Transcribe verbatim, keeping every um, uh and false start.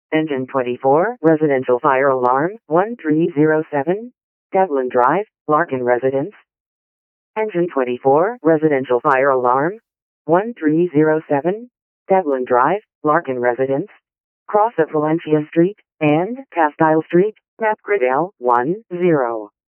Engine twenty-four, residential fire alarm, one three zero seven, Devlin Drive, Larkin Residence. Engine twenty-four, residential fire alarm, one three zero seven, Devlin Drive, Larkin Residence. Cross of Valencia Street and Castile Street, Map Grid L one zero.